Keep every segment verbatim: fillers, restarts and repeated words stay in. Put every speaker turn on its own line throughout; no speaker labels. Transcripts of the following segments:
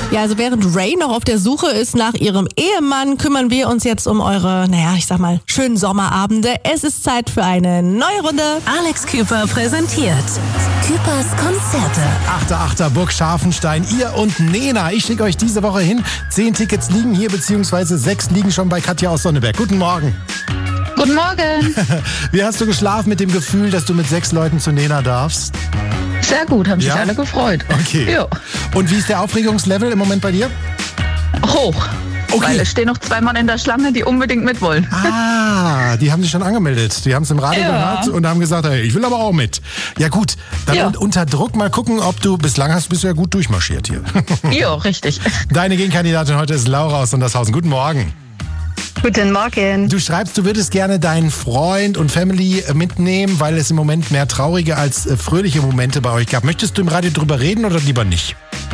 Ja, also während Ray noch auf der Suche ist nach ihrem Ehemann, kümmern wir uns jetzt um eure, naja, ich sag mal, schönen Sommerabende. Es ist Zeit für eine neue Runde.
Alex Küper präsentiert Küpers Konzerte.
achter achter Burg Scharfenstein, ihr und Nena. Ich schicke euch diese Woche hin. Zehn Tickets liegen hier, beziehungsweise sechs liegen schon bei Katja aus Sonneberg. Guten Morgen.
Guten Morgen.
Wie hast du geschlafen mit dem Gefühl, dass du mit sechs Leuten zu Nena darfst?
Sehr gut, haben
Ja?
sich alle gefreut.
Okay.
Ja.
Und wie ist der Aufregungslevel im Moment bei dir?
Hoch.
Okay.
Weil es stehen noch zwei Mann in der Schlange, die unbedingt mit wollen.
Ah, die haben sich schon angemeldet. Die haben es im Radio
Ja.
gehört und haben gesagt, hey, ich will aber auch mit. Ja gut, dann
Ja.
unter Druck mal gucken, ob du, bislang hast, bist du ja gut durchmarschiert hier.
Ja, richtig.
Deine Gegenkandidatin heute ist Laura aus Sondershausen. Guten Morgen.
Guten Morgen.
Du schreibst, du würdest gerne deinen Freund und Family mitnehmen, weil es im Moment mehr traurige als äh, fröhliche Momente bei euch gab. Möchtest du im Radio drüber reden oder lieber nicht?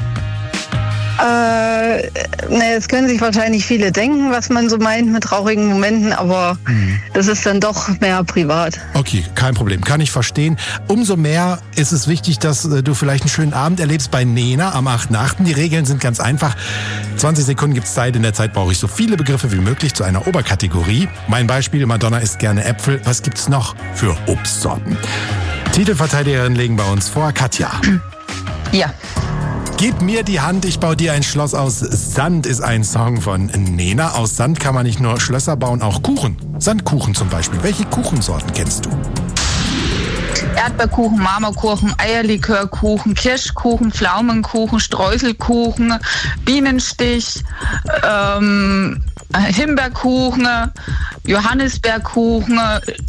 Äh, ne, es können sich wahrscheinlich viele denken, was man so meint mit traurigen Momenten, aber
Mhm.
das ist dann doch mehr privat.
Okay, kein Problem, kann ich verstehen. Umso mehr ist es wichtig, dass äh, du vielleicht einen schönen Abend erlebst bei Nena am achten achten Die Regeln sind ganz einfach. zwanzig Sekunden gibt's Zeit. In der Zeit brauche ich so viele Begriffe wie möglich zu einer Oberkategorie. Mein Beispiel, Madonna isst gerne Äpfel. Was gibt's noch für Obstsorten? Titelverteidigerin legen bei uns vor, Katja.
Ja.
Gib mir die Hand, ich baue dir ein Schloss aus Sand ist ein Song von Nena. Aus Sand kann man nicht nur Schlösser bauen, auch Kuchen. Sandkuchen zum Beispiel. Welche Kuchensorten kennst du?
Erdbeerkuchen, Marmorkuchen, Eierlikörkuchen, Kirschkuchen, Pflaumenkuchen, Streuselkuchen, Bienenstich, ähm, Himbeerkuchen, Johannisbeerkuchen,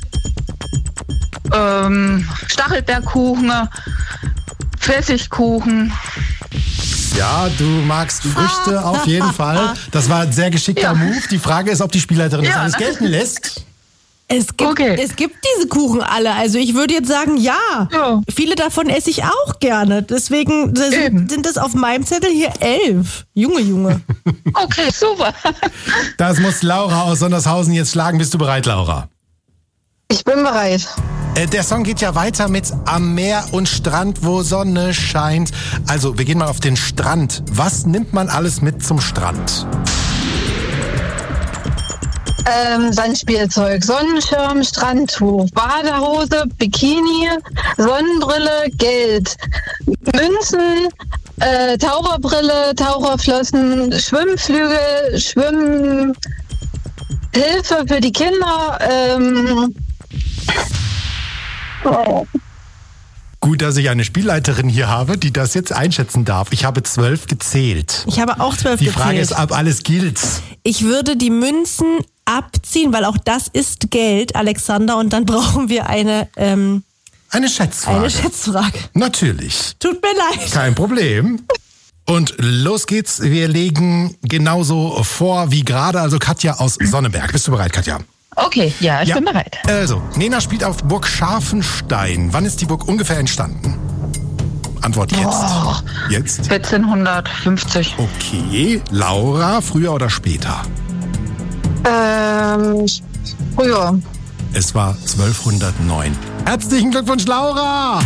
ähm, Stachelbeerkuchen, Pfirsichkuchen.
Ja, du magst Früchte auf jeden Fall. Das war ein sehr geschickter
Ja.
Move. Die Frage ist, ob die Spielleiterin das
Ja.
alles gelten lässt.
Es gibt,
Okay.
es gibt diese Kuchen alle. Also ich würde jetzt sagen, ja.
Ja.
Viele davon esse ich auch gerne. Deswegen
Eben.
sind, sind es auf meinem Zettel hier elf. Junge, Junge.
Okay, super.
Das muss Laura aus Sondershausen jetzt schlagen. Bist du bereit, Laura?
Ich bin bereit.
Äh, Der Song geht ja weiter mit Am Meer und Strand, wo Sonne scheint. Also, wir gehen mal auf den Strand. Was nimmt man alles mit zum Strand?
Ähm, Sandspielzeug, Sonnenschirm, Strandtuch, Badehose, Bikini, Sonnenbrille, Geld, Münzen, äh, Taucherbrille, Taucherflossen, Schwimmflügel, Schwimmhilfe für die Kinder, ähm, oh.
Gut, dass ich eine Spielleiterin hier habe, die das jetzt einschätzen darf. Ich habe zwölf gezählt.
Ich habe auch zwölf
Die
gezählt.
Frage ist, ob alles gilt.
Ich würde die Münzen abziehen, weil auch das ist Geld, Alexander. Und dann brauchen wir eine, ähm,
Eine Schätzfrage.
eine Schätzfrage.
Natürlich.
Tut mir leid.
Kein Problem. Und los geht's. Wir legen genauso vor wie gerade. Also Katja aus Sonneberg. Bist du bereit, Katja?
Okay, ja, ich
Ja.
bin bereit.
Also, Nena spielt auf Burg Scharfenstein. Wann ist die Burg ungefähr entstanden? Antwort jetzt.
Oh.
Jetzt?
vierzehnhundertfünfzig.
Okay. Laura, früher oder später?
ähm, früher.
Es war zwölfhundertneun. Herzlichen Glückwunsch, Laura!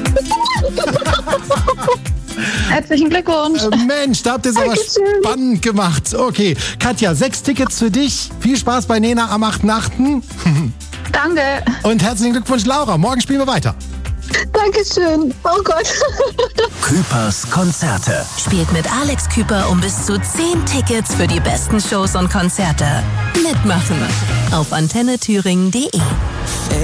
Herzlichen Glückwunsch.
Äh, Mensch, da habt ihr es aber
Dankeschön.
spannend gemacht. Okay, Katja, sechs Tickets für dich. Viel Spaß bei Nena am achten achten
Danke.
Und herzlichen Glückwunsch, Laura. Morgen spielen wir weiter.
Dankeschön. Oh Gott.
Küpers Konzerte. Spielt mit Alex Küper um bis zu zehn Tickets für die besten Shows und Konzerte. Mitmachen auf antenne thüringen punkt de.